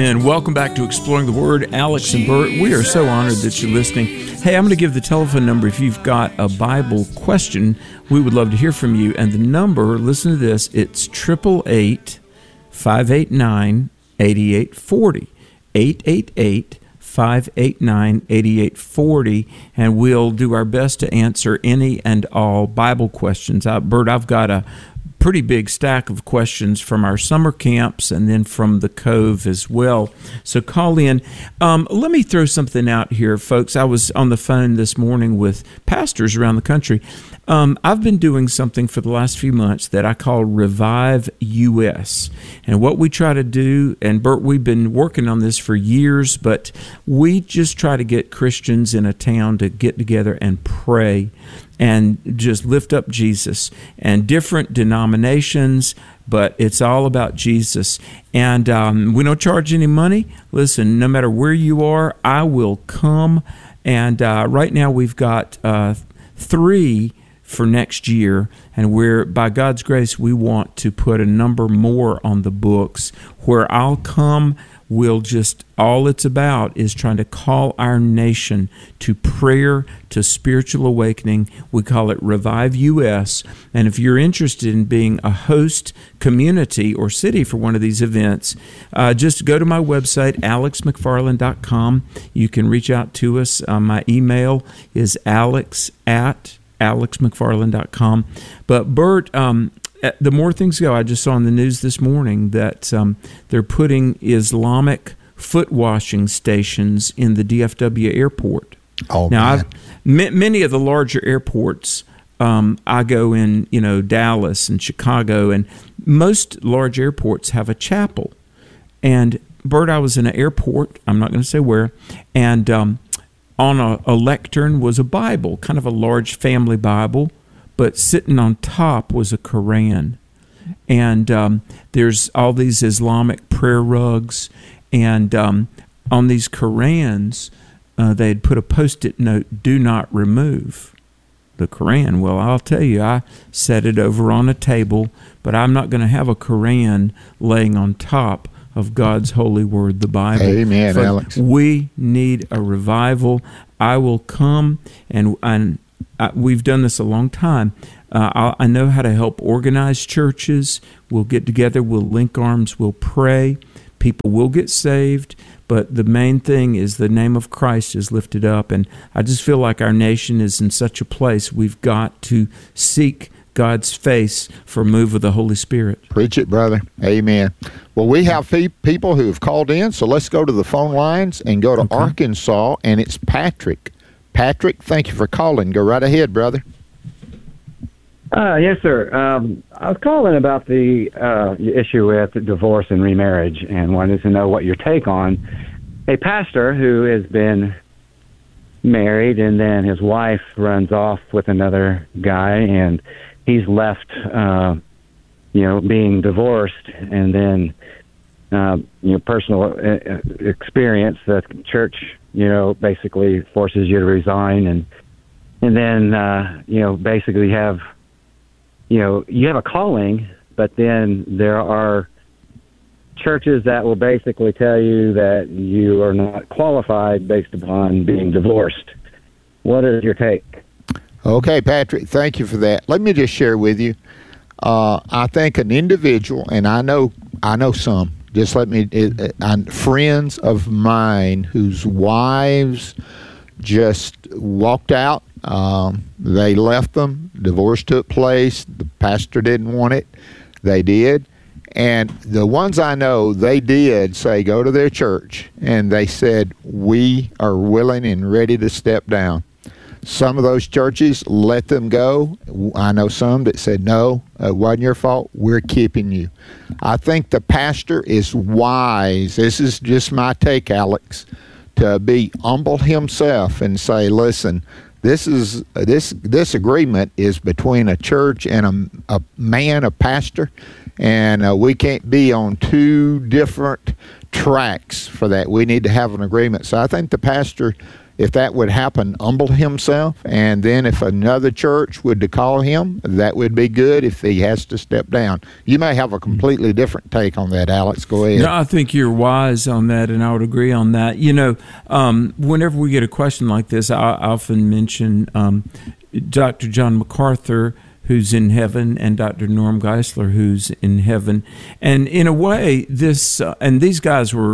Amen. Welcome back to Exploring the Word. Alex and Bert, we are so honored that you're listening. Hey, I'm going to give the telephone number if you've got a Bible question. We would love to hear from you. And the number, listen to this, it's 888-589-8840. 888-589-8840, and we'll do our best to answer any and all Bible questions. Bert, I've got a pretty big stack of questions from our summer camps and then from the Cove as well. So call in. Let me throw something out here, folks. I was on the phone this morning with pastors around the country. I've been doing something for the last few months that I call Revive US. And what we try to do, and Bert, we've been working on this for years, but we just try to get Christians in a town to get together and pray and just lift up Jesus, and different denominations, but it's all about Jesus. And we don't charge any money. Listen, no matter where you are, I will come. And right now we've got 3 for next year, and we're, by God's grace, we want to put a number more on the books where I'll come. We'll just, all it's about is trying to call our nation to prayer, to spiritual awakening. We call it Revive US. And if you're interested in being a host community or city for one of these events, just go to my website, alexmcfarland.com. You can reach out to us. My email is alex@alexmcfarland.com. But Bert, the more things go, I just saw on the news this morning that they're putting Islamic foot washing stations in the DFW airport. Oh, now, many of the larger airports, I go in, Dallas and Chicago, and most large airports have a chapel. And Bert, I was in an airport, I'm not going to say where, and on a lectern was a Bible, kind of a large family Bible, but sitting on top was a Quran. And there's all these Islamic prayer rugs, and on these Qurans, they had put a Post-it note, "Do not remove the Quran." Well, I'll tell you, I set it over on a table, but I'm not going to have a Quran laying on top of God's holy word, the Bible. Amen, so Alex. We need a revival. I will come, and we've done this a long time. I know how to help organize churches. We'll get together, we'll link arms, we'll pray. People will get saved, but the main thing is the name of Christ is lifted up. And I just feel like our nation is in such a place, we've got to seek God's face for a move of the Holy Spirit. Preach it, brother. Amen. Well, we have people who have called in, so let's go to the phone lines and go to Arkansas, and it's Patrick. Patrick, thank you for calling. Go right ahead, brother. Yes, sir. I was calling about the issue with divorce and remarriage, and wanted to know what your take on a pastor who has been married and then his wife runs off with another guy, and he's left, being divorced, and then, personal experience, the church, basically forces you to resign, and then, basically have, you have a calling, but then there are churches that will basically tell you that you are not qualified based upon being divorced. What is your take? Okay, Patrick, thank you for that. Let me just share with you. I think an individual, and I know some, just friends of mine whose wives just walked out. They left them. Divorce took place. The pastor didn't want it. They did. And the ones I know, they did say go to their church, and they said, we are willing and ready to step down. Some of those churches let them go. I know some that said, no, it wasn't your fault. We're keeping you. I think the pastor is wise. This is just my take, Alex, to be humble himself and say, listen, this agreement is between a church and a man, a pastor, and we can't be on two different tracks for that. We need to have an agreement. So I think the pastor if that would happen, humble himself, and then if another church would to call him, that would be good if he has to step down. You may have a completely different take on that, Alex. Go ahead. No, I think you're wise on that, and I would agree on that. Whenever we get a question like this, I often mention Dr. John MacArthur, who's in heaven, and Dr. Norm Geisler, who's in heaven. And in a way, and these guys were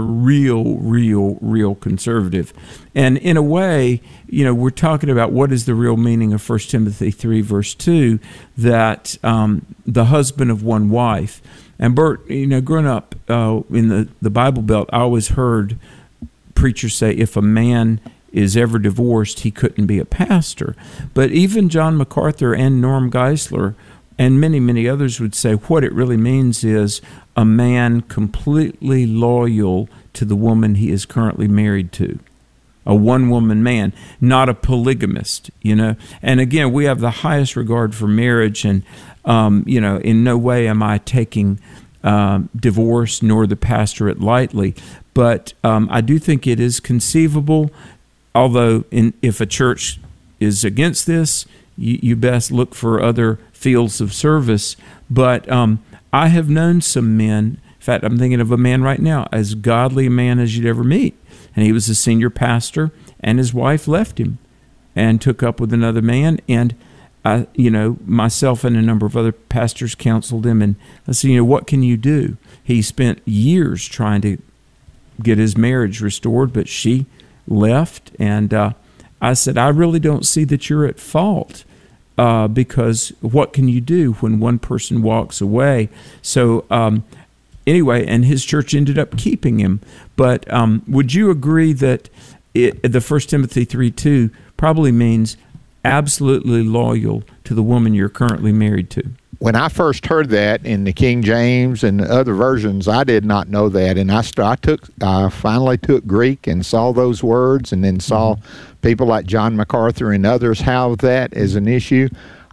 real conservative. And in a way, we're talking about what is the real meaning of 1 Timothy 3, verse 2, that the husband of one wife. And Bert, growing up in the Bible Belt, I always heard preachers say, if a man is ever divorced, he couldn't be a pastor. But even John MacArthur and Norm Geisler and many others would say what it really means is a man completely loyal to the woman he is currently married to. A one-woman man, not a polygamist, And again, we have the highest regard for marriage, and, in no way am I taking divorce nor the pastorate lightly. But I do think it is conceivable. Although, if a church is against this, you best look for other fields of service. But I have known some men, in fact, I'm thinking of a man right now, as godly a man as you'd ever meet. And he was a senior pastor, and his wife left him and took up with another man. And, myself and a number of other pastors counseled him. And I said, what can you do? He spent years trying to get his marriage restored, but she left, and I said, I really don't see that you're at fault, because what can you do when one person walks away? So anyway, and his church ended up keeping him. But would you agree that the 1 Timothy 3:2 probably means absolutely loyal to the woman you're currently married to? When I first heard that in the King James and other versions, I did not know that, and I finally took Greek and saw those words, and then saw people like John MacArthur and others have that as an issue.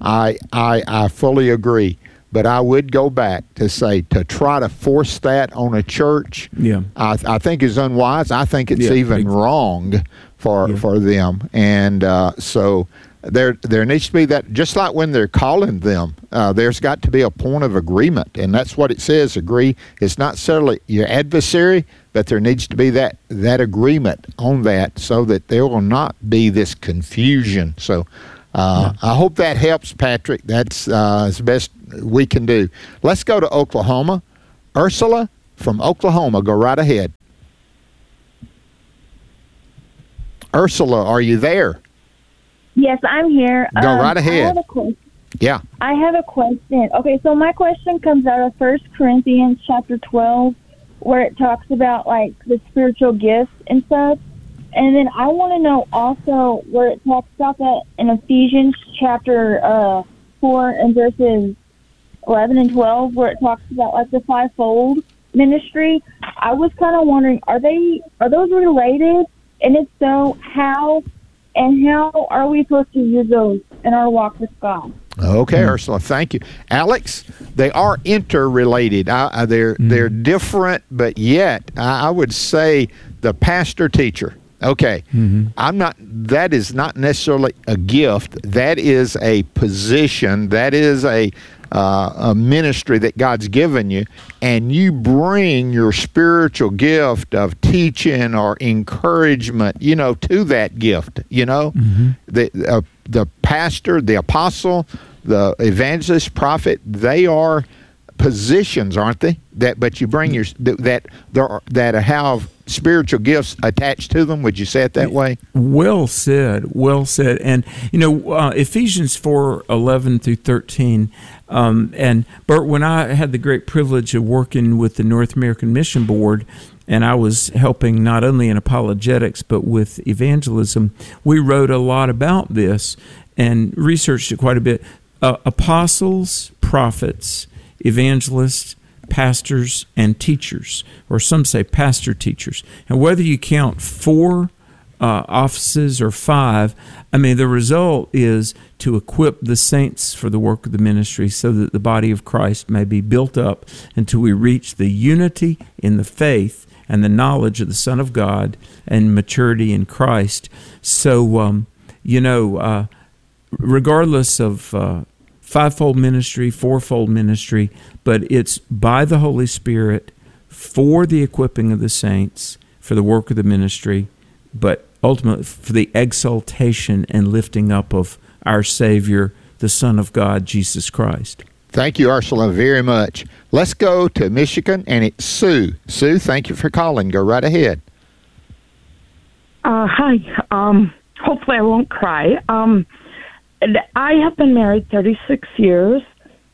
I fully agree, but I would go back to say, to try to force that on a church, I think is unwise. I think it's even wrong for them, and so. There needs to be that, just like when they're calling them, there's got to be a point of agreement, and that's what it says, agree. It's not necessarily your adversary, but there needs to be that agreement on that, so that there will not be this confusion. So I hope that helps, Patrick. That's as best we can do. Let's go to Oklahoma. Ursula from Oklahoma, go right ahead. Ursula, are you there? Yes, I'm here. Go right ahead. I have a question. Yeah. I have a question. Okay, so my question comes out of 1 Corinthians chapter 12, where it talks about, like, the spiritual gifts and stuff. And then I want to know also where it talks about that in Ephesians chapter 4 and verses 11 and 12, where it talks about, like, the fivefold ministry. I was kind of wondering, are those related? And if so, how? And how are we supposed to use those in our walk with God? Okay, Ursula, thank you. Alex, they are interrelated. They're different, but yet I would say the pastor-teacher. Okay, that is not necessarily a gift. That is a position. That is a ministry that God's given you, and you bring your spiritual gift of teaching or encouragement, to that gift. The pastor, the apostle, the evangelist, prophet, they are positions, aren't they? But you bring that have spiritual gifts attached to them. Would you say it that way? Well said. And Ephesians 4:11 through 13. And Bert, when I had the great privilege of working with the North American Mission Board, and I was helping not only in apologetics but with evangelism, we wrote a lot about this and researched it quite a bit. Apostles, prophets, evangelists, pastors, and teachers, or some say pastor teachers. And whether you count 4 offices or 5, the result is to equip the saints for the work of the ministry so that the body of Christ may be built up until we reach the unity in the faith and the knowledge of the Son of God and maturity in Christ. So, regardless of fivefold ministry, fourfold ministry, but it's by the Holy Spirit for the equipping of the saints, for the work of the ministry, but ultimately for the exaltation and lifting up of our Savior, the Son of God, Jesus Christ. Thank you, Ursula, very much. Let's go to Michigan, and it's Sue. Sue, thank you for calling. Go right ahead. Hi. Hopefully I won't cry. I have been married 36 years,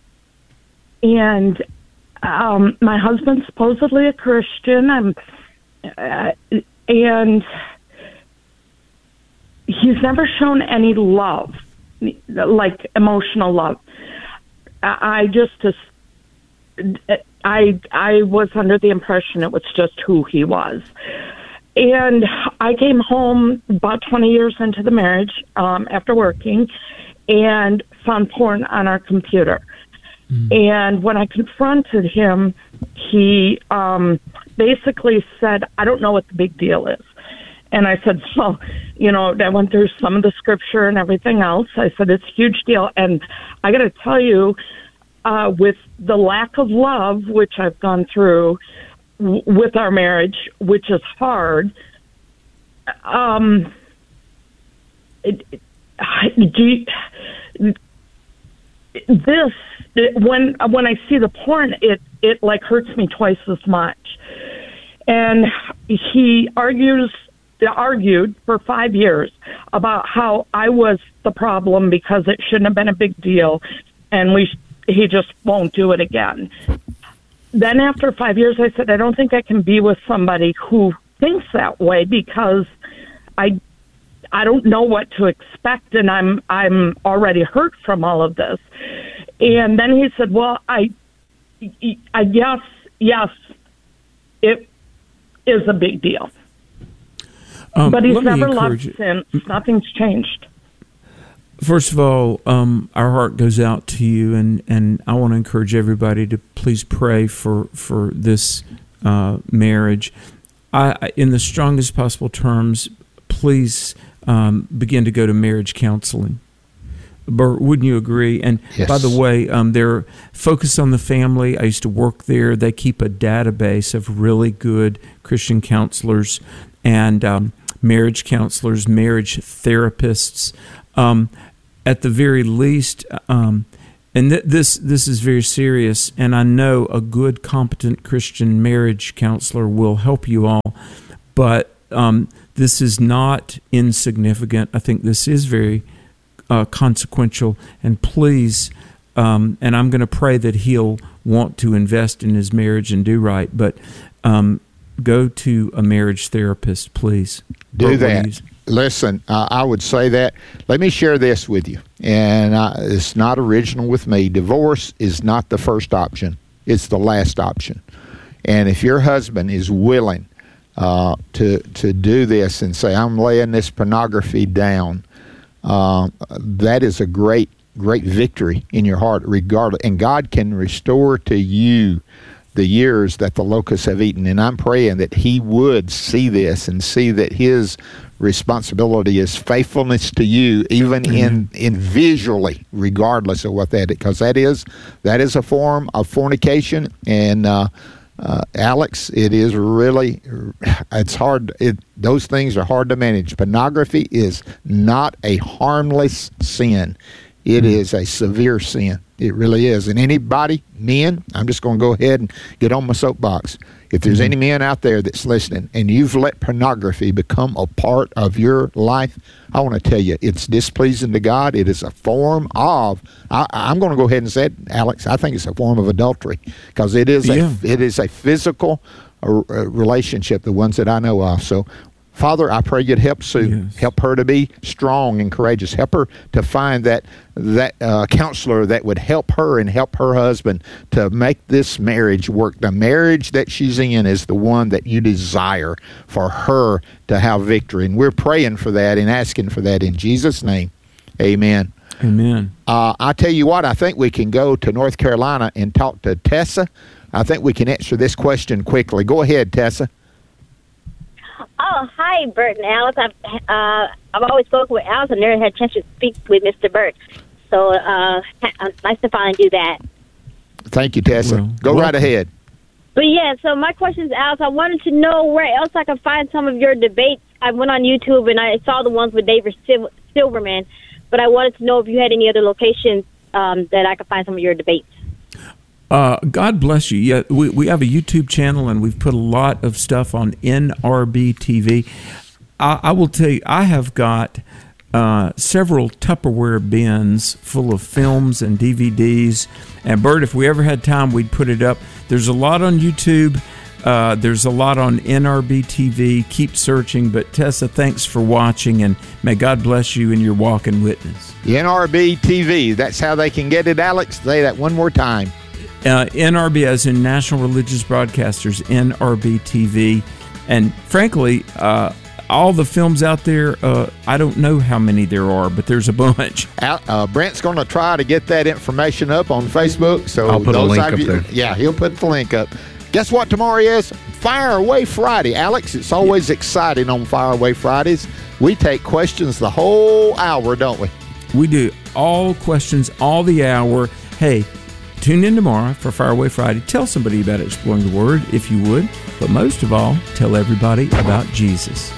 and my husband's supposedly a Christian, and he's never shown any love, like emotional love. I was under the impression it was just who he was. And I came home about 20 years into the marriage after working and found porn on our computer. And when I confronted him, he basically said, I don't know what the big deal is. And I said, well, I went through some of the scripture and everything else. I said, it's a huge deal. And I got to tell you, with the lack of love, which I've gone through with our marriage, which is hard, when I see the porn, it like hurts me twice as much. And he argued for 5 years about how I was the problem because it shouldn't have been a big deal, and he just won't do it again. Then after 5 years, I said, I don't think I can be with somebody who thinks that way because I don't know what to expect, and I'm already hurt from all of this. And then he said, well, I guess, yes, it is a big deal. But he's never loved since. Nothing's changed. First of all, our heart goes out to you, and I want to encourage everybody to please pray for this marriage. In the strongest possible terms, please begin to go to marriage counseling. Bert, wouldn't you agree? And yes. By the way, they're focused on the family. I used to work there. They keep a database of really good Christian counselors and marriage counselors, marriage therapists. At the very least, and this is very serious, and I know a good, competent Christian marriage counselor will help you all, but this is not insignificant. I think this is very consequential, and please, and I'm going to pray that he'll want to invest in his marriage and do right, but go to a marriage therapist, please. Do that. Listen, I would say that. Let me share this with you, and it's not original with me. Divorce is not the first option. It's the last option. And if your husband is willing to do this and say, I'm laying this pornography down, that is a great victory in your heart, regardless. And God can restore to you the years that the locusts have eaten. And I'm praying that he would see this and see that his responsibility is faithfulness to you, even in visually, regardless of what that is, because that is a form of fornication. And Alex, it is really, it's hard. Those things are hard to manage. Pornography is not a harmless sin. It is a severe sin. It really is. And anybody, men, I'm just going to go ahead and get on my soapbox. If there's any men out there that's listening and you've let pornography become a part of your life, I want to tell you, it's displeasing to God. It is a form of, I'm going to go ahead and say it, Alex, I think it's a form of adultery, because it is a physical relationship, the ones that I know of. So, Father, I pray you'd help Sue, help her to be strong and courageous. Help her to find that counselor that would help her and help her husband to make this marriage work. The marriage that she's in is the one that you desire for her to have victory. And we're praying for that and asking for that in Jesus' name. Amen. Amen. I tell you what, I think we can go to North Carolina and talk to Tessa. I think we can answer this question quickly. Go ahead, Tessa. Oh, hi, Bert and Alice. I've always spoken with Alice. I've never had a chance to speak with Mr. Bert. So nice to finally do that. Thank you, Tessa. Go right ahead. But yeah, so my question is, Alice, I wanted to know where else I can find some of your debates. I went on YouTube and I saw the ones with David Silverman, but I wanted to know if you had any other locations that I could find some of your debates. God bless you. Yeah, we have a YouTube channel, and we've put a lot of stuff on NRB TV. I will tell you, I have got several Tupperware bins full of films and DVDs. And Bert, if we ever had time, we'd put it up. There's a lot on YouTube. There's a lot on NRB TV. Keep searching. But Tessa, thanks for watching, and may God bless you in your walk and witness. The NRB TV. That's how they can get it, Alex. Say that one more time. NRB, as in National Religious Broadcasters, NRB TV. And frankly, all the films out there, I don't know how many there are, but there's a bunch. Brent's going to try to get that information up on Facebook. So I'll put a link up there. Yeah, he'll put the link up. Guess what tomorrow is? Fire Away Friday. Alex, it's always exciting on Fire Away Fridays. We take questions the whole hour, don't we? We do. All questions, all the hour. Hey, tune in tomorrow for Fire Away Friday. Tell somebody about Exploring the Word, if you would. But most of all, tell everybody about Jesus.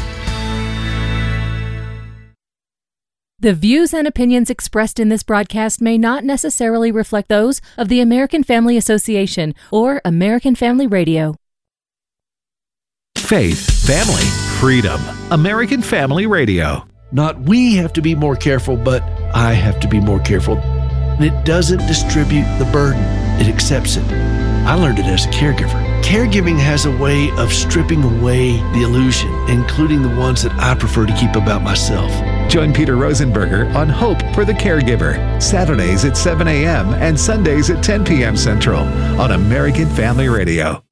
The views and opinions expressed in this broadcast may not necessarily reflect those of the American Family Association or American Family Radio. Faith, family, freedom. American Family Radio. Not we have to be more careful, but I have to be more careful. And it doesn't distribute the burden. It accepts it. I learned it as a caregiver. Caregiving has a way of stripping away the illusion, including the ones that I prefer to keep about myself. Join Peter Rosenberger on Hope for the Caregiver, Saturdays at 7 a.m. and Sundays at 10 p.m. Central on American Family Radio.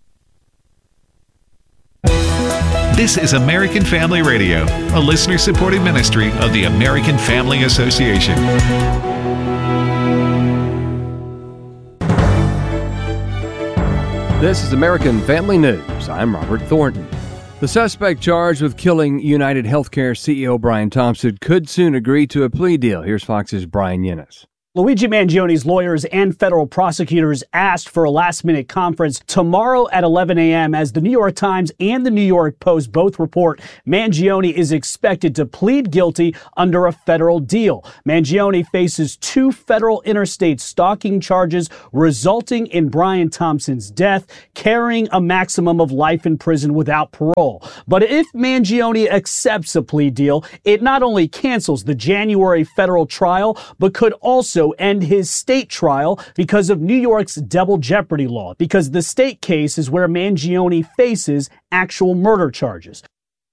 This is American Family Radio, a listener-supported ministry of the American Family Association. This is American Family News. I'm Robert Thornton. The suspect charged with killing United Healthcare CEO Brian Thompson could soon agree to a plea deal. Here's Fox's Brian Yennis. Luigi Mangioni's lawyers and federal prosecutors asked for a last-minute conference tomorrow at 11 a.m. As the New York Times and the New York Post both report, Mangioni is expected to plead guilty under a federal deal. Mangioni faces 2 federal interstate stalking charges resulting in Brian Thompson's death, carrying a maximum of life in prison without parole. But if Mangioni accepts a plea deal, it not only cancels the January federal trial, but could also end his state trial because of New York's double jeopardy law, because the state case is where Mangioni faces actual murder charges.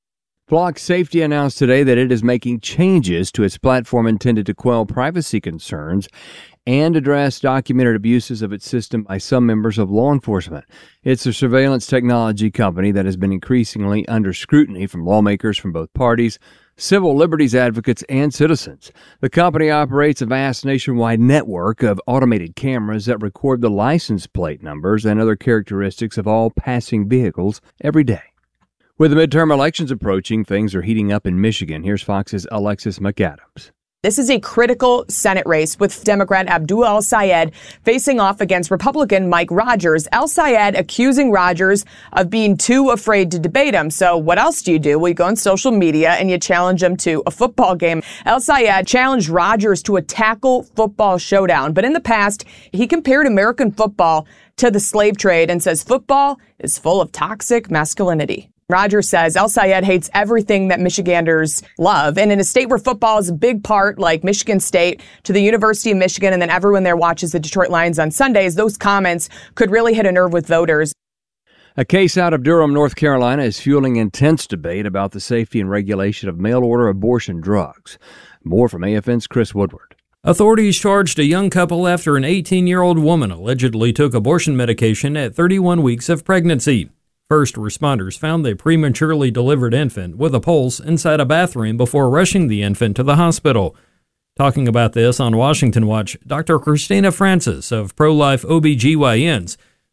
Block Safety announced today that it is making changes to its platform intended to quell privacy concerns and address documented abuses of its system by some members of law enforcement. It's a surveillance technology company that has been increasingly under scrutiny from lawmakers from both parties, civil liberties advocates, and citizens. The company operates a vast nationwide network of automated cameras that record the license plate numbers and other characteristics of all passing vehicles every day. With the midterm elections approaching, things are heating up in Michigan. Here's Fox's Alexis McAdams. This is a critical Senate race with Democrat Abdul El-Sayed facing off against Republican Mike Rogers. El-Sayed accusing Rogers of being too afraid to debate him. So what else do? Well, you go on social media and you challenge him to a football game. El-Sayed challenged Rogers to a tackle football showdown. But in the past, he compared American football to the slave trade and says football is full of toxic masculinity. Rogers says El-Sayed hates everything that Michiganders love. And in a state where football is a big part, like Michigan State, to the University of Michigan, and then everyone there watches the Detroit Lions on Sundays, those comments could really hit a nerve with voters. A case out of Durham, North Carolina is fueling intense debate about the safety and regulation of mail-order abortion drugs. More from AFN's Chris Woodward. Authorities charged a young couple after an 18-year-old woman allegedly took abortion medication at 31 weeks of pregnancy. First responders found the prematurely delivered infant with a pulse inside a bathroom before rushing the infant to the hospital. Talking about this on Washington Watch, Dr. Christina Francis of Pro-Life OBGYNs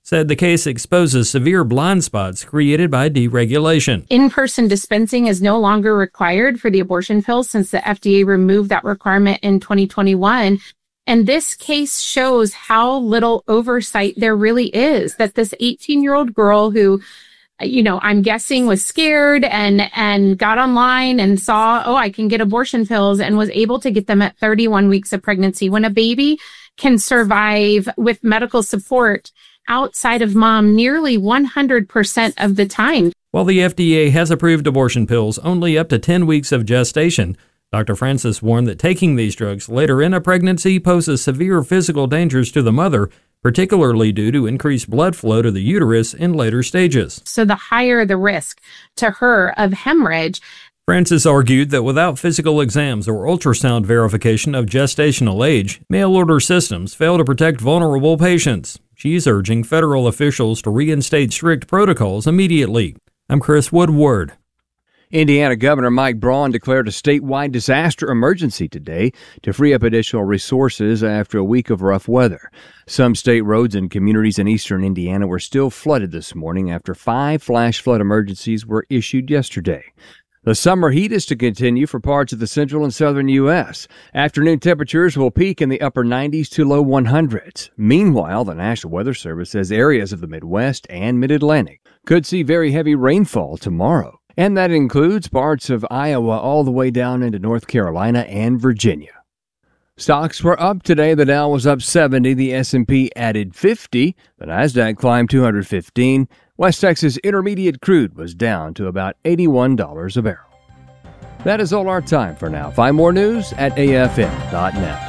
said the case exposes severe blind spots created by deregulation. In-person dispensing is no longer required for the abortion pills since the FDA removed that requirement in 2021. And this case shows how little oversight there really is, that this 18-year-old girl who, I'm guessing was scared and got online and saw, I can get abortion pills, and was able to get them at 31 weeks of pregnancy. When a baby can survive with medical support outside of mom nearly 100% of the time. While the FDA has approved abortion pills only up to 10 weeks of gestation, Dr. Francis warned that taking these drugs later in a pregnancy poses severe physical dangers to the mother, particularly due to increased blood flow to the uterus in later stages. So the higher the risk to her of hemorrhage. Francis argued that without physical exams or ultrasound verification of gestational age, mail-order systems fail to protect vulnerable patients. She's urging federal officials to reinstate strict protocols immediately. I'm Chris Woodward. Indiana Governor Mike Braun declared a statewide disaster emergency today to free up additional resources after a week of rough weather. Some state roads and communities in eastern Indiana were still flooded this morning after 5 flash flood emergencies were issued yesterday. The summer heat is to continue for parts of the central and southern U.S. Afternoon temperatures will peak in the upper 90s to low 100s. Meanwhile, the National Weather Service says areas of the Midwest and Mid-Atlantic could see very heavy rainfall tomorrow. And that includes parts of Iowa all the way down into North Carolina and Virginia. Stocks were up today. The Dow was up 70. The S&P added 50. The Nasdaq climbed 215. West Texas Intermediate crude was down to about $81 a barrel. That is all our time for now. Find more news at afm.net.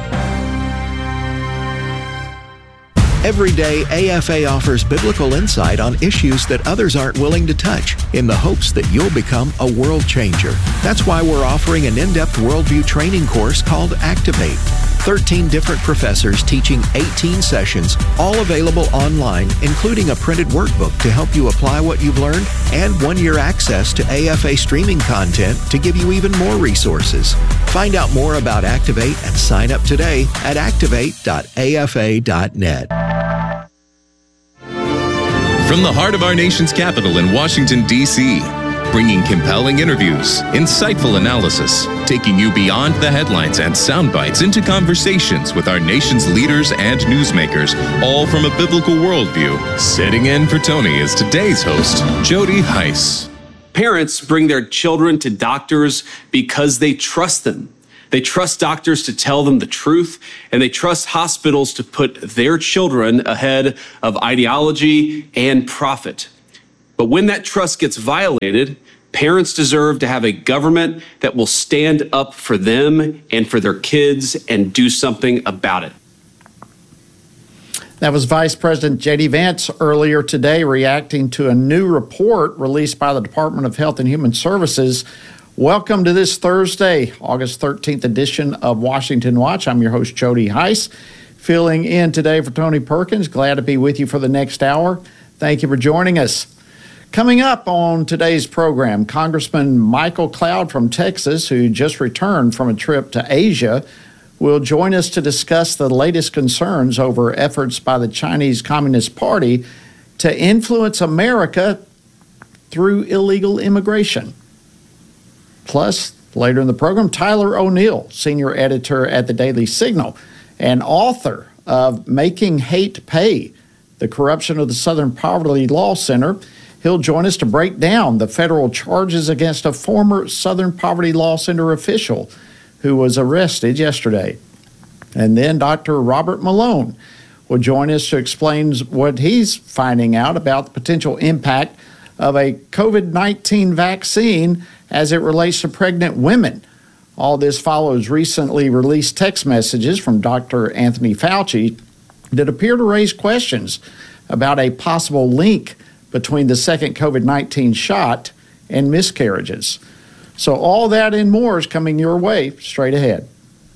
Every day, AFA offers biblical insight on issues that others aren't willing to touch in the hopes that you'll become a world changer. That's why we're offering an in-depth worldview training course called Activate. 13 different professors teaching 18 sessions, all available online, including a printed workbook to help you apply what you've learned and 1-year access to AFA streaming content to give you even more resources. Find out more about Activate and sign up today at activate.afa.net. From the heart of our nation's capital in Washington, D.C., bringing compelling interviews, insightful analysis, taking you beyond the headlines and sound bites into conversations with our nation's leaders and newsmakers, all from a biblical worldview. Sitting in for Tony is today's host, Jody Heiss. Parents bring their children to doctors because they trust them. They trust doctors to tell them the truth, and they trust hospitals to put their children ahead of ideology and profit. But when that trust gets violated, parents deserve to have a government that will stand up for them and for their kids and do something about it. That was Vice President J.D. Vance earlier today reacting to a new report released by the Department of Health and Human Services. Welcome to this Thursday, August 13th edition of Washington Watch. I'm your host, Jody Heiss, filling in today for Tony Perkins. Glad to be with you for the next hour. Thank you for joining us. Coming up on today's program, Congressman Michael Cloud from Texas, who just returned from a trip to Asia, will join us to discuss the latest concerns over efforts by the Chinese Communist Party to influence America through illegal immigration. Plus, later in the program, Tyler O'Neill, senior editor at the Daily Signal and author of Making Hate Pay, The Corruption of the Southern Poverty Law Center. He'll join us to break down the federal charges against a former Southern Poverty Law Center official who was arrested yesterday. And then Dr. Robert Malone will join us to explain what he's finding out about the potential impact of a COVID-19 vaccine as it relates to pregnant women. All this follows recently released text messages from Dr. Anthony Fauci that appear to raise questions about a possible link between the second COVID-19 shot and miscarriages. So all that and more is coming your way straight ahead.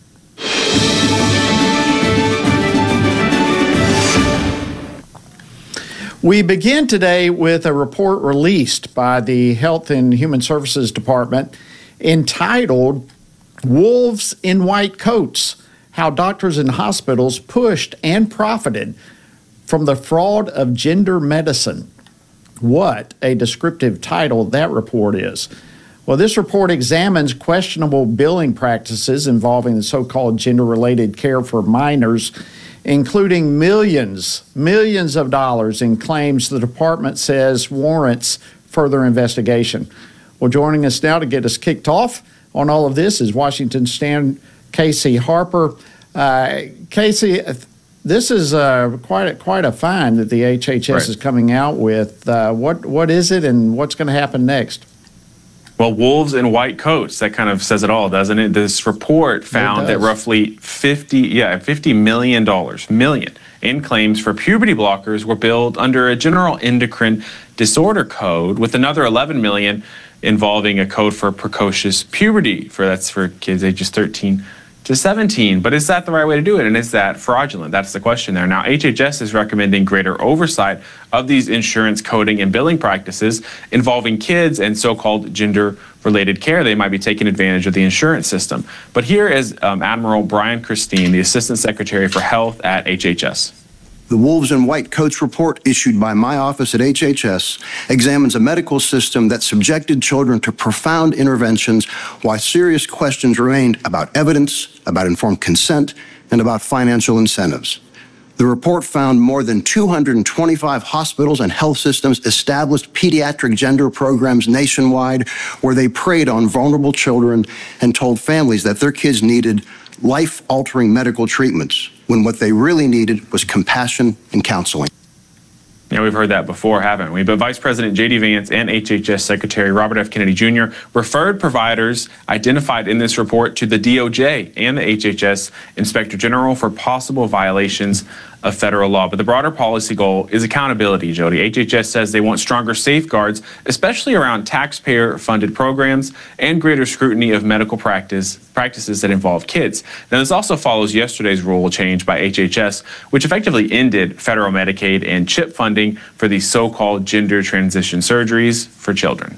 We begin today with a report released by the Health and Human Services Department entitled Wolves in White Coats: How Doctors and Hospitals Pushed and Profited From the Fraud of Gender Medicine. What a descriptive title that report is. Well, this report examines questionable billing practices involving the so-called gender-related care for minors, including millions of dollars in claims the department says warrants further investigation. Well, joining us now to get us kicked off on all of this is Washington Stand Casey Harper. Casey, this is quite a find that the HHS is coming out with. What is it, and what's going to happen next? Well, wolves in white coats, that kind of says it all, doesn't it? This report found that roughly $50 million in claims for puberty blockers were billed under a general endocrine disorder code, with another $11 million involving a code for precocious puberty. That's for kids ages 13 to 17. But is that the right way to do it? And is that fraudulent? That's the question there. Now, HHS is recommending greater oversight of these insurance coding and billing practices involving kids and so-called gender-related care. They might be taking advantage of the insurance system. But here is Admiral Brian Christine, the Assistant Secretary for Health at HHS. The Wolves in White Coats report issued by my office at HHS examines a medical system that subjected children to profound interventions while serious questions remained about evidence, about informed consent, and about financial incentives. The report found more than 225 hospitals and health systems established pediatric gender programs nationwide where they preyed on vulnerable children and told families that their kids needed life-altering medical treatments, when what they really needed was compassion and counseling. Yeah, we've heard that before, haven't we? But Vice President J.D. Vance and HHS Secretary Robert F. Kennedy Jr. referred providers identified in this report to the DOJ and the HHS Inspector General for possible violations of federal law. But the broader policy goal is accountability, Jody. HHS says they want stronger safeguards, especially around taxpayer-funded programs and greater scrutiny of medical practices that involve kids. Now, this also follows yesterday's rule change by HHS, which effectively ended federal Medicaid and CHIP funding for these so-called gender transition surgeries for children.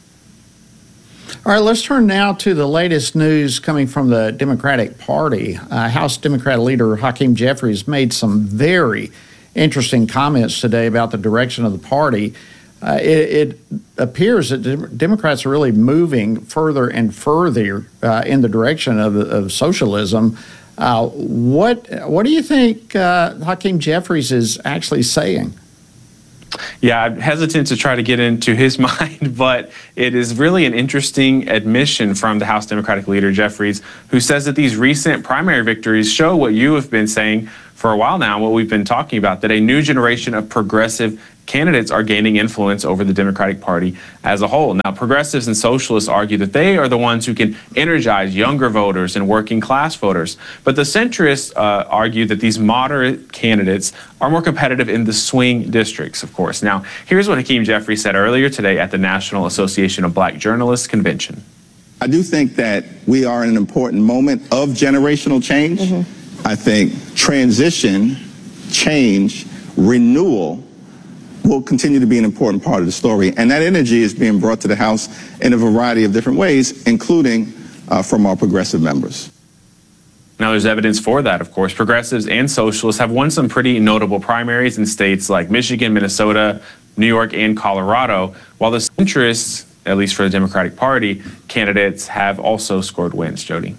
All right, let's turn now to the latest news coming from the Democratic Party. House Democrat leader Hakeem Jeffries made some very interesting comments today about the direction of the party. It appears that Democrats are really moving further and further in the direction of socialism. What do you think Hakeem Jeffries is actually saying? Yeah, I'm hesitant to try to get into his mind, but it is really an interesting admission from the House Democratic leader, Jeffries, who says that these recent primary victories show what you have been saying for a while now, what we've been talking about, that a new generation of progressive candidates are gaining influence over the Democratic Party as a whole. Now, progressives and socialists argue that they are the ones who can energize younger voters and working class voters. But the centrists argue that these moderate candidates are more competitive in the swing districts, of course. Now, here's what Hakeem Jeffries said earlier today at the National Association of Black Journalists convention. I do think that we are in an important moment of generational change. I think transition, change, renewal will continue to be an important part of the story. And that energy is being brought to the House in a variety of different ways, including from our progressive members. Now, there's evidence for that, of course. Progressives and socialists have won some pretty notable primaries in states like Michigan, Minnesota, New York, and Colorado, while the centrists, at least for the Democratic Party, candidates have also scored wins, Jody.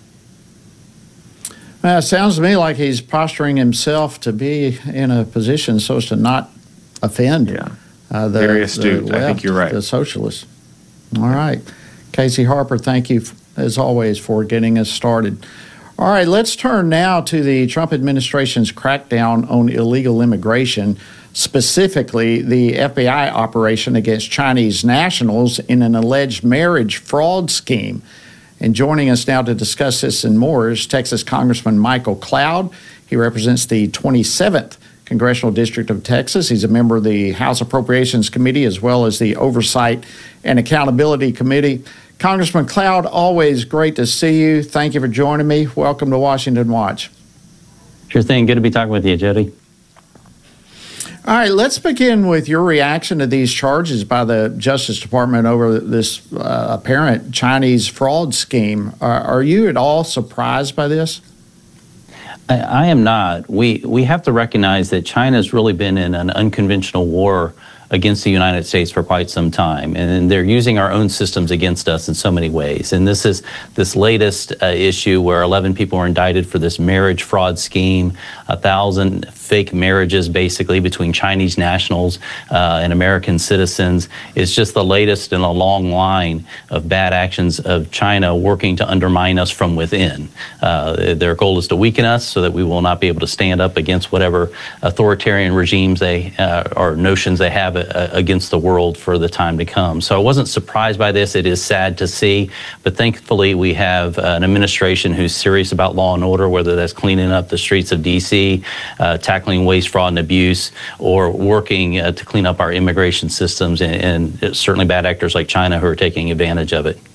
It sounds to me like he's posturing himself to be in a position so as to not offend very astute. The left, I think you're right. The socialists. All right. Casey Harper, thank you, as always, for getting us started. All right, let's turn now to the Trump administration's crackdown on illegal immigration, specifically the FBI operation against Chinese nationals in an alleged marriage fraud scheme. And joining us now to discuss this and more is Texas Congressman Michael Cloud. He represents the 27th Congressional District of Texas. He's a member of the House Appropriations Committee as well as the Oversight and Accountability Committee. Congressman Cloud, always great to see you. Thank you for joining me. Welcome to Washington Watch. Sure thing. Good to be talking with you, Jody. All right, let's begin with your reaction to these charges by the Justice Department over this apparent Chinese fraud scheme. Are you at all surprised by this? I am not. We have to recognize that China's really been in an unconventional war against the United States for quite some time, and they're using our own systems against us in so many ways. And this is this latest issue where 11 people were indicted for this marriage fraud scheme, 1,000 fake marriages basically between Chinese nationals and American citizens. Is just the latest in a long line of bad actions of China working to undermine us from within. Their goal is to weaken us so that we will not be able to stand up against whatever authoritarian regimes they or notions they have against the world for the time to come. So I wasn't surprised by this. It is sad to see, but thankfully we have an administration who's serious about law and order, whether that's cleaning up the streets of D.C., tackling waste, fraud, and abuse, or working to clean up our immigration systems, and certainly bad actors like China who are taking advantage of it.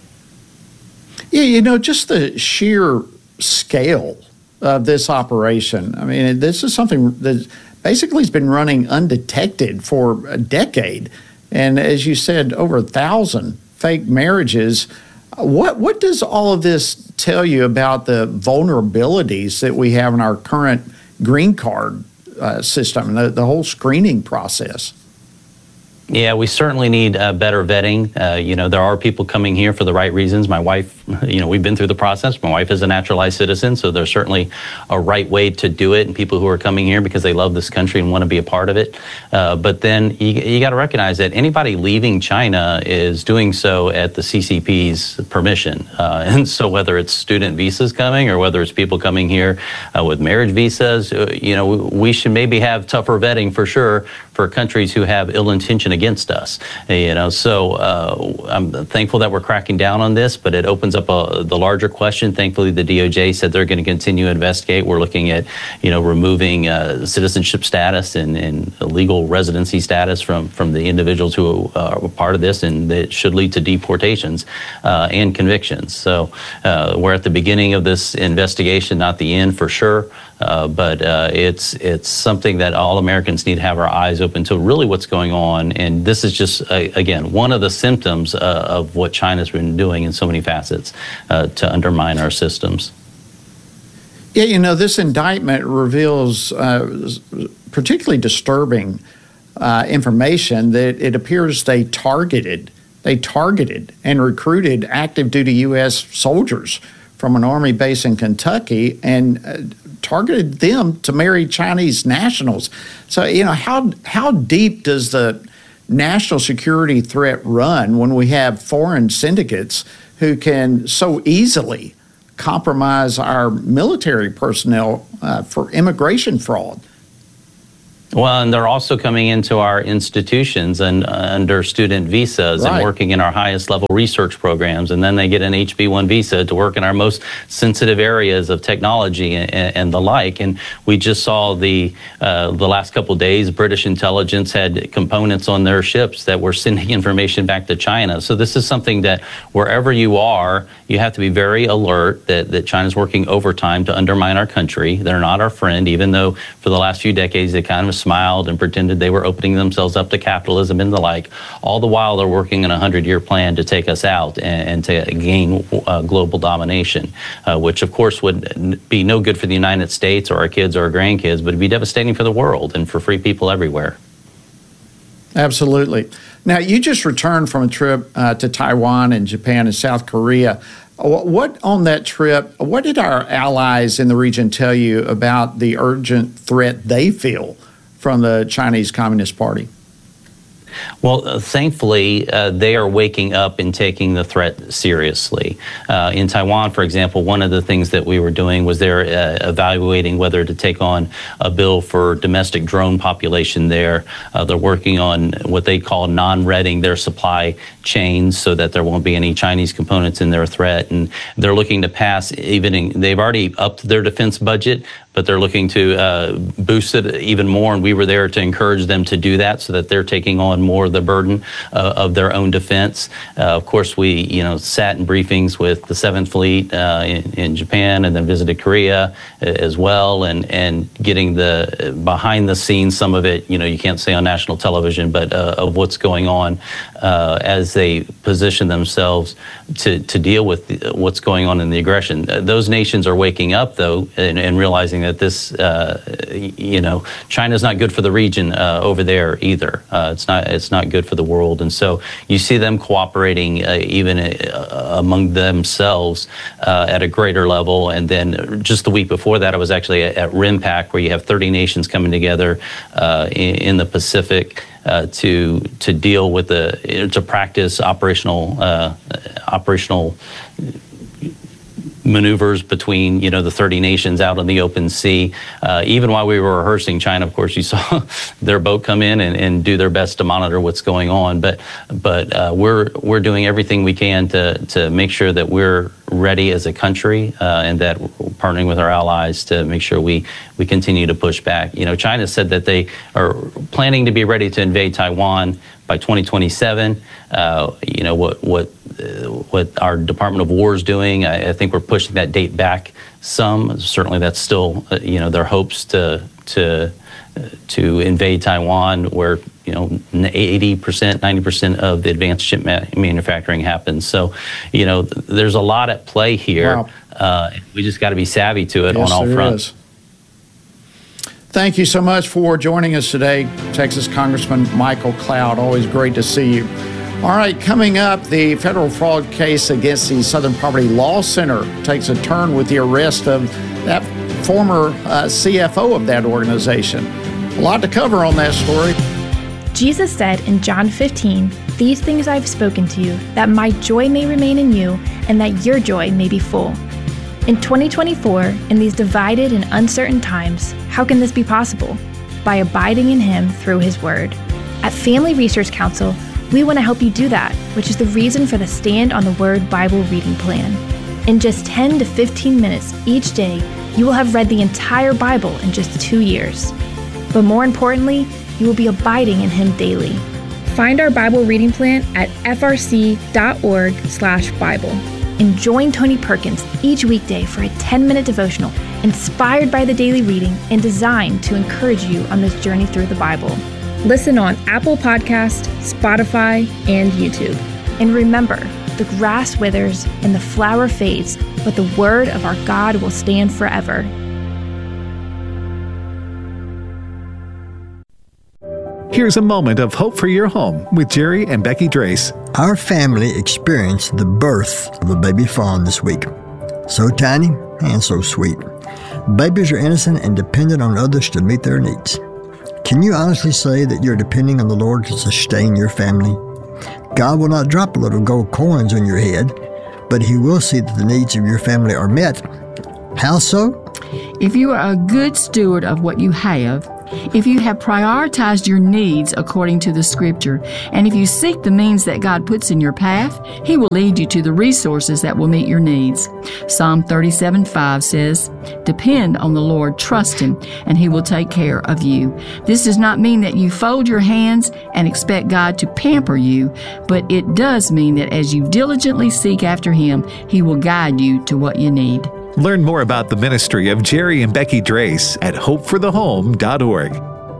Yeah, just the sheer scale of this operation. I mean, this is something that basically has been running undetected for a decade. And as you said, over 1,000 fake marriages. What does all of this tell you about the vulnerabilities that we have in our current green card system and the whole screening process? Yeah, we certainly need better vetting. There are people coming here for the right reasons. My wife, we've been through the process. My wife is a naturalized citizen, so there's certainly a right way to do it, and people who are coming here because they love this country and want to be a part of it. But then you got to recognize that anybody leaving China is doing so at the CCP's permission. And so whether it's student visas coming or whether it's people coming here with marriage visas, we should maybe have tougher vetting for sure for countries who have ill intention against us. So I'm thankful that we're cracking down on this, but it opens up the larger question. Thankfully, the DOJ said they're going to continue to investigate. We're looking at, removing citizenship status and legal residency status from the individuals who are part of this, and it should lead to deportations and convictions. So we're at the beginning of this investigation, not the end for sure. But it's something that all Americans need to have our eyes open to really what's going on. And this is just, again, one of the symptoms of what China's been doing in so many facets to undermine our systems. Yeah, this indictment reveals particularly disturbing information that it appears they targeted and recruited active duty U.S. soldiers from an Army base in Kentucky and targeted them to marry Chinese nationals. So, how deep does the national security threat run when we have foreign syndicates who can so easily compromise our military personnel for immigration fraud? Well, and they're also coming into our institutions and under student visas and working in our highest level research programs. And then they get an HB1 visa to work in our most sensitive areas of technology and the like. And we just saw the last couple of days, British intelligence had components on their ships that were sending information back to China. So this is something that wherever you are, you have to be very alert that China's working overtime to undermine our country. They're not our friend, even though for the last few decades they kind of smiled and pretended they were opening themselves up to capitalism and the like. All the while they're working on a 100-year plan to take us out and to gain global domination, which of course would be no good for the United States or our kids or our grandkids, but it'd be devastating for the world and for free people everywhere. Absolutely. Now, you just returned from a trip to Taiwan and Japan and South Korea. What on that trip, what did our allies in the region tell you about the urgent threat they feel from the Chinese Communist Party? Well, thankfully, they are waking up and taking the threat seriously. In Taiwan, for example, one of the things that we were doing was they're evaluating whether to take on a bill for domestic drone population there. They're working on what they call non-reading their supply chains so that there won't be any Chinese components in their threat. And they're looking to pass they've already upped their defense budget, but they're looking to boost it even more. And we were there to encourage them to do that so that they're taking on more of the burden of their own defense. Of course, we sat in briefings with the 7th Fleet in Japan, and then visited Korea as well, and getting the behind the scenes, some of it you can't say on national television, but of what's going on as they position themselves to deal with what's going on in the aggression. Those nations are waking up, though, and realizing that this, China's not good for the region over there either. It's not good for the world, and so you see them cooperating even among themselves at a greater level. And then just the week before that, I was actually at RIMPAC, where you have 30 nations coming together in the Pacific to deal with to practice operational maneuvers between the 30 nations out in the open sea. Even while we were rehearsing, China, of course, you saw their boat come in and do their best to monitor what's going on. But we're doing everything we can to make sure that we're ready as a country, and that we're partnering with our allies to make sure we continue to push back. China said that they are planning to be ready to invade Taiwan by 2027. What our Department of War is doing, I think we're pushing that date back some. Certainly, that's still their hopes to invade Taiwan, where 80%, 90% of the advanced chip manufacturing happens. So, there's a lot at play here. Wow. We just got to be savvy to it on all fronts. Thank you so much for joining us today, Texas Congressman Michael Cloud. Always great to see you. All right, coming up, the federal fraud case against the Southern Poverty Law Center takes a turn with the arrest of that former CFO of that organization. A lot to cover on that story. Jesus said in John 15, "These things I've spoken to you, that my joy may remain in you, and that your joy may be full." In 2024, in these divided and uncertain times, how can this be possible? By abiding in Him through His Word. At Family Research Council, we want to help you do that, which is the reason for the Stand on the Word Bible reading plan. In just 10 to 15 minutes each day, you will have read the entire Bible in just 2 years. But more importantly, you will be abiding in Him daily. Find our Bible reading plan at frc.org/Bible. And join Tony Perkins each weekday for a 10-minute devotional inspired by the daily reading and designed to encourage you on this journey through the Bible. Listen on Apple Podcast, Spotify, and YouTube. And remember, the grass withers and the flower fades, but the word of our God will stand forever. Here's a moment of hope for your home with Jerry and Becky Drace. Our family experienced the birth of a baby fawn this week. So tiny and so sweet. Babies are innocent and dependent on others to meet their needs. Can you honestly say that you're depending on the Lord to sustain your family? God will not drop little gold coins on your head, but He will see that the needs of your family are met. How so? If you are a good steward of what you have, if you have prioritized your needs according to the Scripture, and if you seek the means that God puts in your path, He will lead you to the resources that will meet your needs. Psalm 37:5 says, "Depend on the Lord, trust Him, and He will take care of you." This does not mean that you fold your hands and expect God to pamper you, but it does mean that as you diligently seek after Him, He will guide you to what you need. Learn more about the ministry of Jerry and Becky Drace at hopeforthehome.org.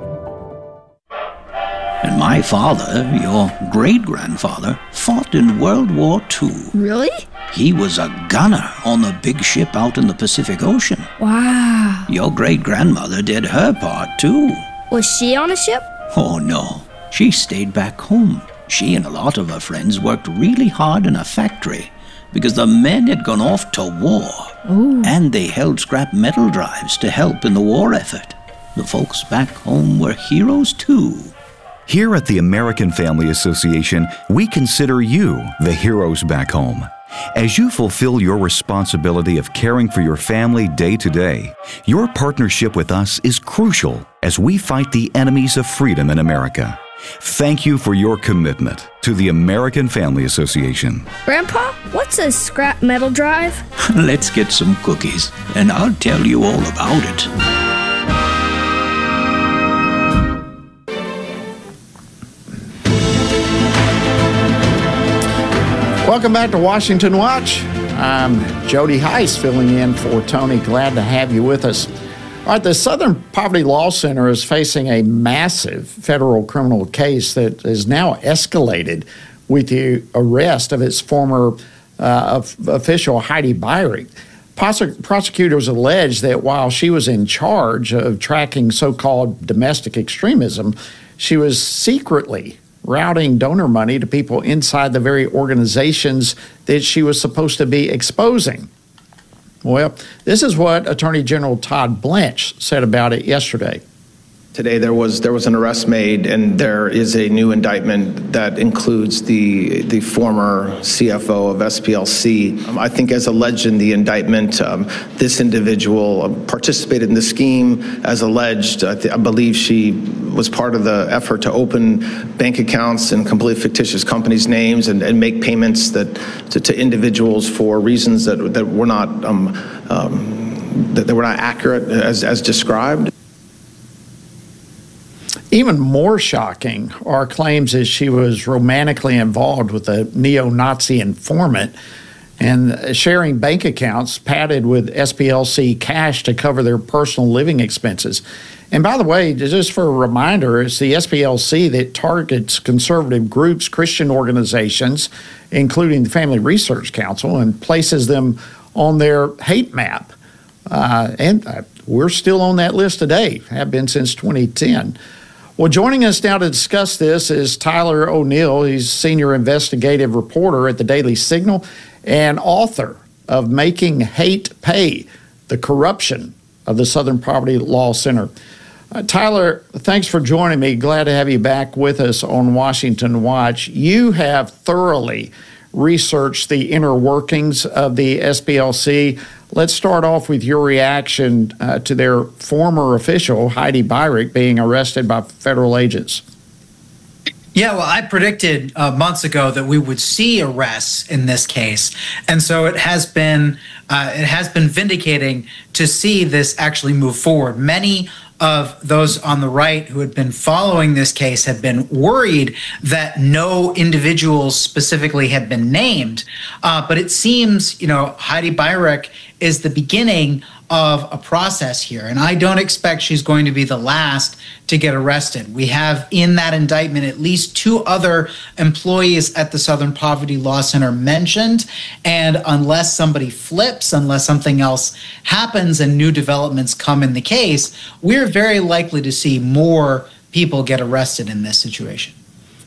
And my father, your great-grandfather, fought in World War II. Really? He was a gunner on the big ship out in the Pacific Ocean. Wow. Your great-grandmother did her part, too. Was she on a ship? Oh, no. She stayed back home. She and a lot of her friends worked really hard in a factory because the men had gone off to war. Ooh. And they held scrap metal drives to help in the war effort. The folks back home were heroes, too. Here at the American Family Association, we consider you the heroes back home. As you fulfill your responsibility of caring for your family day to day, your partnership with us is crucial as we fight the enemies of freedom in America. Thank you for your commitment to the American Family Association. Grandpa, what's a scrap metal drive? Let's get some cookies, and I'll tell you all about it. Welcome back to Washington Watch. I'm Jody Heiss filling in for Tony. Glad to have you with us. All right, the Southern Poverty Law Center is facing a massive federal criminal case that has now escalated with the arrest of its former official, Heidi Beirich. Prosecutors allege that while she was in charge of tracking so-called domestic extremism, she was secretly routing donor money to people inside the very organizations that she was supposed to be exposing. Well, this is what Attorney General Todd Blanche said about it yesterday. Today there was an arrest made, and there is a new indictment that includes the former CFO of SPLC. I think, as alleged in the indictment, this individual participated in the scheme as alleged. I believe she was part of the effort to open bank accounts in completely fictitious companies' names and make payments to individuals for reasons that were not accurate as described. Even more shocking are claims that she was romantically involved with a neo-Nazi informant and sharing bank accounts padded with SPLC cash to cover their personal living expenses. And by the way, just for a reminder, it's the SPLC that targets conservative groups, Christian organizations, including the Family Research Council, and places them on their hate map. And we're still on that list today, have been since 2010. Well, joining us now to discuss this is Tyler O'Neill. He's senior investigative reporter at the Daily Signal and author of Making Hate Pay, The Corruption of the Southern Poverty Law Center. Tyler, thanks for joining me. Glad to have you back with us on Washington Watch. You have thoroughly researched the inner workings of the SPLC. Let's start off with your reaction to their former official, Heidi Beirich, being arrested by federal agents. Yeah, well, I predicted months ago that we would see arrests in this case, and so it has been vindicating to see this actually move forward. Many of those on the right who had been following this case had been worried that no individuals specifically had been named, but it seems, Heidi Beirich is the beginning of a process here, and I don't expect she's going to be the last to get arrested. We have in that indictment at least 2 other employees at the Southern Poverty Law Center mentioned, and unless somebody flips, unless something else happens and new developments come in the case, we're very likely to see more people get arrested in this situation.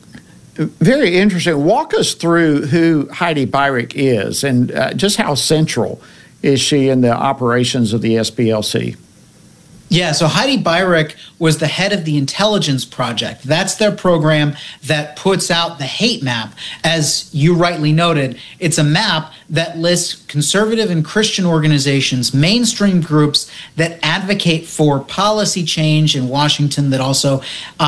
Very interesting. Walk us through who Heidi Beirich is and just how central is she in the operations of the SPLC? Yeah, so Heidi Beirich was the head of the Intelligence Project. That's their program that puts out the hate map. As you rightly noted, it's a map that lists conservative and Christian organizations, mainstream groups that advocate for policy change in Washington, that also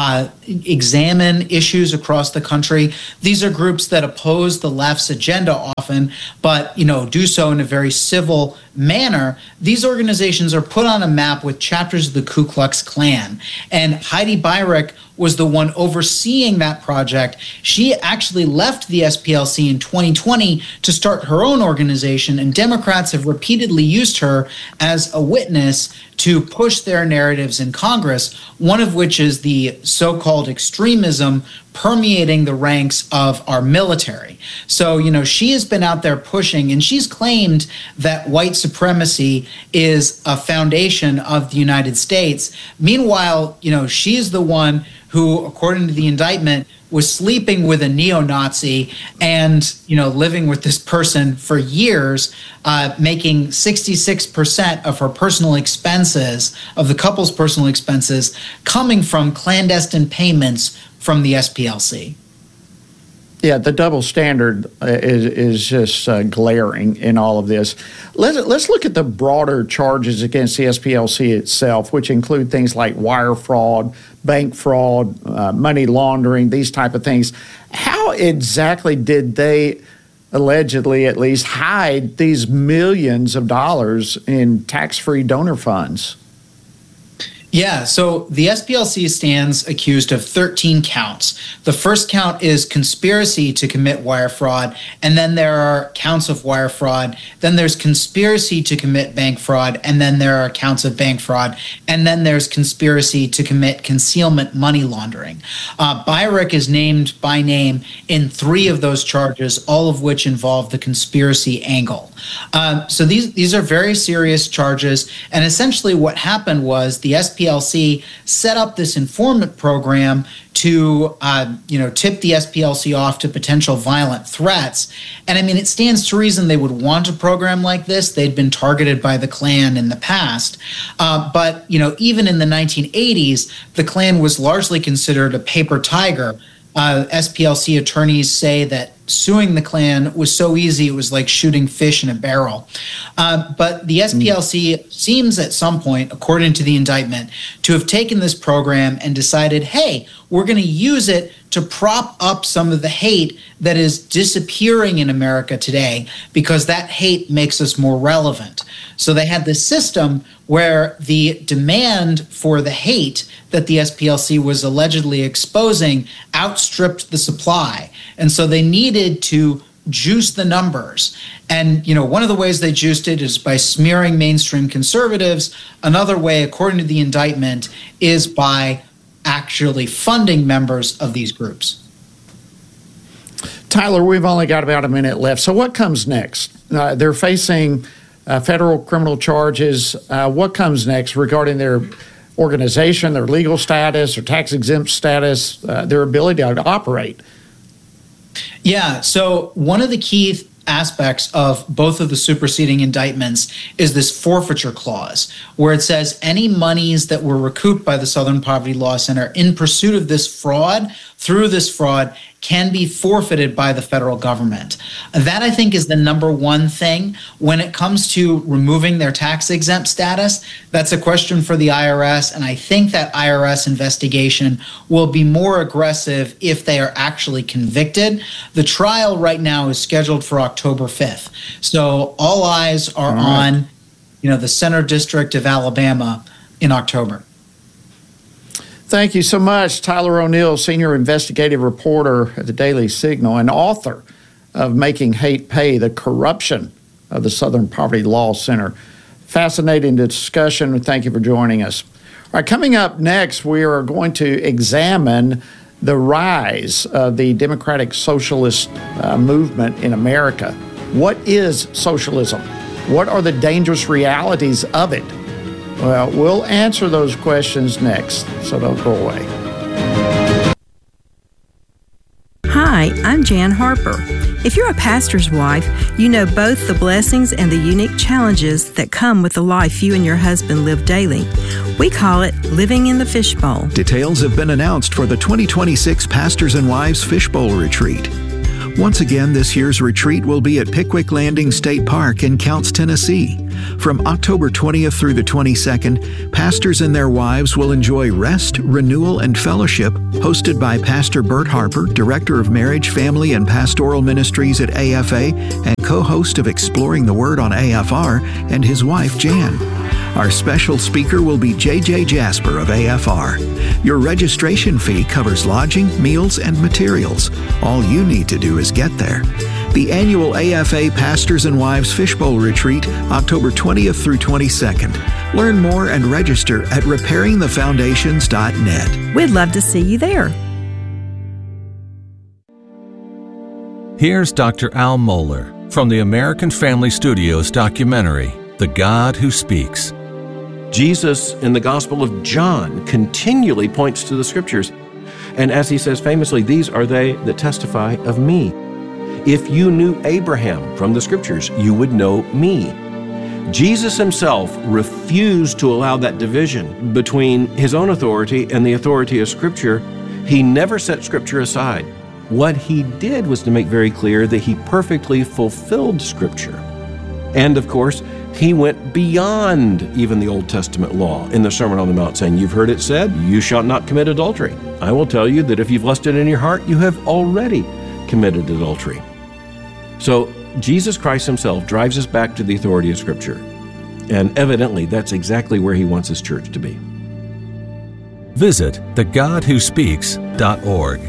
examine issues across the country. These are groups that oppose the left's agenda often, but do so in a very civil manner. These organizations are put on a map with chapters of the Ku Klux Klan. And Heidi Beirich was the one overseeing that project. She actually left the SPLC in 2020 to start her own organization, and Democrats have repeatedly used her as a witness to push their narratives in Congress, one of which is the so-called extremism permeating the ranks of our military. So, she has been out there pushing, and she's claimed that white supremacy is a foundation of the United States. Meanwhile, she's the one who, according to the indictment, was sleeping with a neo-Nazi and, living with this person for years, making 66% of her personal expenses, of the couple's personal expenses, coming from clandestine payments from the SPLC. Yeah, the double standard is just glaring in all of this. Let's look at the broader charges against the SPLC itself, which include things like wire fraud, bank fraud, money laundering, these type of things. How exactly did they allegedly, at least, hide these millions of dollars in tax-free donor funds? Yeah, so the SPLC stands accused of 13 counts. The first count is conspiracy to commit wire fraud, and then there are counts of wire fraud. Then there's conspiracy to commit bank fraud, and then there are counts of bank fraud, and then there's conspiracy to commit concealment money laundering. Byrick is named by name in 3 of those charges, all of which involve the conspiracy angle. So these are very serious charges, and essentially what happened was the SPLC set up this informant program to tip the SPLC off to potential violent threats. And I mean, it stands to reason they would want a program like this. They'd been targeted by the Klan in the past. But even in the 1980s, the Klan was largely considered a paper tiger. SPLC attorneys say that suing the Klan was so easy it was like shooting fish in a barrel. But the SPLC seems at some point, according to the indictment, to have taken this program and decided, hey, we're going to use it to prop up some of the hate that is disappearing in America today, because that hate makes us more relevant. So they had this system where the demand for the hate that the SPLC was allegedly exposing outstripped the supply. And so they needed to juice the numbers. And, one of the ways they juiced it is by smearing mainstream conservatives. Another way, according to the indictment, is by actually funding members of these groups. Tyler, we've only got about a minute left. So what comes next? They're facing federal criminal charges. What comes next regarding their organization, their legal status, their tax-exempt status, their ability to operate? Yeah, so one of the key aspects of both of the superseding indictments is this forfeiture clause, where it says any monies that were recouped by the Southern Poverty Law Center in pursuit of this fraud, through this fraud, can be forfeited by the federal government. That, I think, is the number one thing. When it comes to removing their tax-exempt status, that's a question for the IRS, and I think that IRS investigation will be more aggressive if they are actually convicted. The trial right now is scheduled for October 5th. So all eyes are on, the Center District of Alabama in October. Thank you so much, Tyler O'Neill, senior investigative reporter at the Daily Signal and author of Making Hate Pay, the Corruption of the Southern Poverty Law Center. Fascinating discussion. Thank you for joining us. All right, coming up next, we are going to examine the rise of the democratic socialist movement in America. What is socialism? What are the dangerous realities of it? Well, we'll answer those questions next, so don't go away. Hi, I'm Jan Harper. If you're a pastor's wife, you know both the blessings and the unique challenges that come with the life you and your husband live daily. We call it living in the fishbowl. Details have been announced for the 2026 Pastors and Wives Fishbowl Retreat. Once again, this year's retreat will be at Pickwick Landing State Park in Counce, Tennessee. From October 20th through the 22nd, pastors and their wives will enjoy rest, renewal, and fellowship, hosted by Pastor Bert Harper, Director of Marriage, Family, and Pastoral Ministries at AFA, and co-host of Exploring the Word on AFR, and his wife, Jan. Our special speaker will be J.J. Jasper of AFR. Your registration fee covers lodging, meals, and materials. All you need to do is get there. The annual AFA Pastors and Wives Fishbowl Retreat, October 20th through 22nd. Learn more and register at repairingthefoundations.net. We'd love to see you there. Here's Dr. Al Mohler from the American Family Studios documentary, The God Who Speaks. Jesus in the Gospel of John continually points to the Scriptures. And as he says famously, these are they that testify of me. If you knew Abraham from the Scriptures, you would know me. Jesus himself refused to allow that division between his own authority and the authority of Scripture. He never set Scripture aside. What he did was to make very clear that he perfectly fulfilled Scripture. And of course, he went beyond even the Old Testament law in the Sermon on the Mount, saying, you've heard it said, you shall not commit adultery. I will tell you that if you've lusted in your heart, you have already committed adultery. So Jesus Christ himself drives us back to the authority of Scripture. And evidently, that's exactly where he wants his church to be. Visit thegodwhospeaks.org.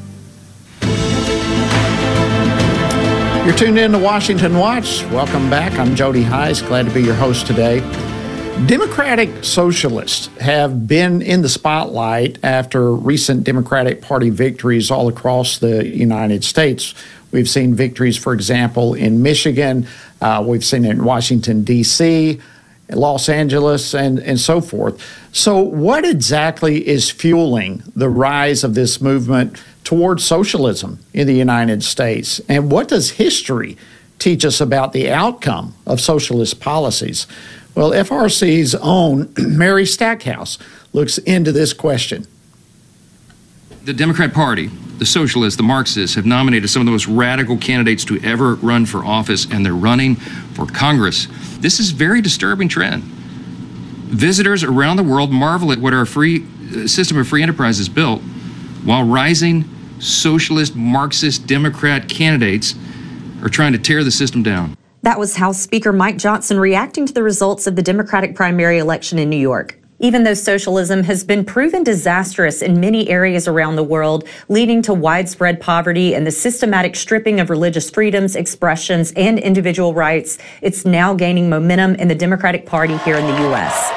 You're tuned in to Washington Watch. Welcome back. I'm Jody Heiss. Glad to be your host today. Democratic socialists have been in the spotlight after recent Democratic Party victories all across the United States. We've seen victories, for example, in Michigan. We've seen it in Washington, D.C., Los Angeles, and so forth. So what exactly is fueling the rise of this movement towards socialism in the United States? And what does history teach us about the outcome of socialist policies? Well, FRC's own Mary Stackhouse looks into this question. The Democrat Party, the socialists, the Marxists have nominated some of the most radical candidates to ever run for office, and they're running for Congress. This is a very disturbing trend. Visitors around the world marvel at what our free system of free enterprise has built, while rising socialist, Marxist, Democrat candidates are trying to tear the system down. That was House Speaker Mike Johnson reacting to the results of the Democratic primary election in New York. Even though socialism has been proven disastrous in many areas around the world, leading to widespread poverty and the systematic stripping of religious freedoms, expressions, and individual rights, it's now gaining momentum in the Democratic Party here in the U.S.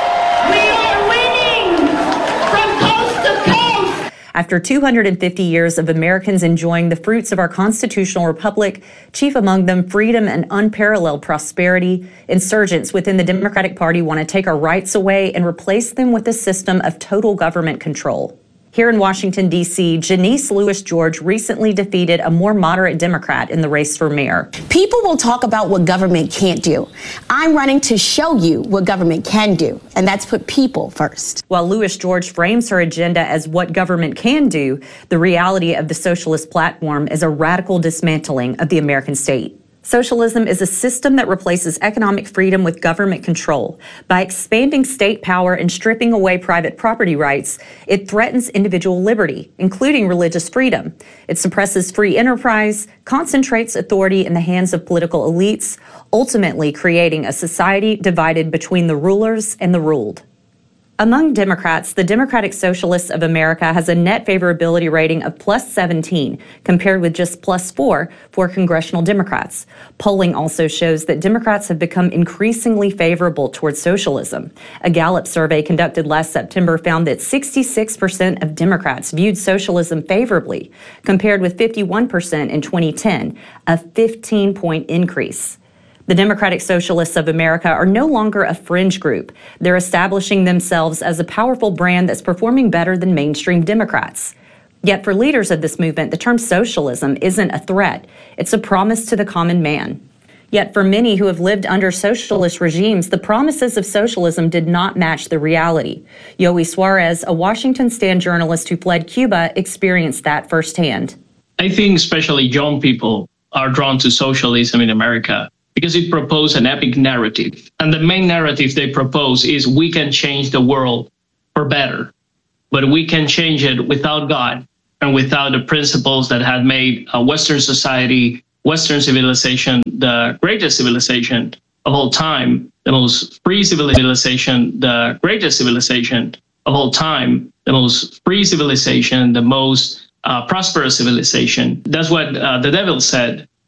After 250 years of Americans enjoying the fruits of our constitutional republic, chief among them freedom and unparalleled prosperity, insurgents within the Democratic Party want to take our rights away and replace them with a system of total government control. Here in Washington, D.C., Janice Lewis George recently defeated a more moderate Democrat in the race for mayor. People will talk about what government can't do. I'm running to show you what government can do, and that's put people first. While Lewis George frames her agenda as what government can do, the reality of the socialist platform is a radical dismantling of the American state. Socialism is a system that replaces economic freedom with government control. By expanding state power and stripping away private property rights, it threatens individual liberty, including religious freedom. It suppresses free enterprise, concentrates authority in the hands of political elites, ultimately creating a society divided between the rulers and the ruled. Among Democrats, the Democratic Socialists of America has a net favorability rating of plus 17, compared with just plus 4 for congressional Democrats. Polling also shows that Democrats have become increasingly favorable towards socialism. A Gallup survey conducted last September found that 66% of Democrats viewed socialism favorably, compared with 51% in 2010, a 15-point increase. The Democratic Socialists of America are no longer a fringe group. They're establishing themselves as a powerful brand that's performing better than mainstream Democrats. Yet for leaders of this movement, the term socialism isn't a threat. It's a promise to the common man. Yet for many who have lived under socialist regimes, the promises of socialism did not match the reality. Yoey Suarez, a Washington Stand journalist who fled Cuba, experienced that firsthand. I think especially young people are drawn to socialism in America because it proposed an epic narrative. And the main narrative they propose is we can change the world for better, but we can change it without God and without the principles that had made Western society, Western civilization, the greatest civilization of all time, the most free civilization, the greatest civilization of all time, the most free civilization, the most prosperous civilization. That's what the devil said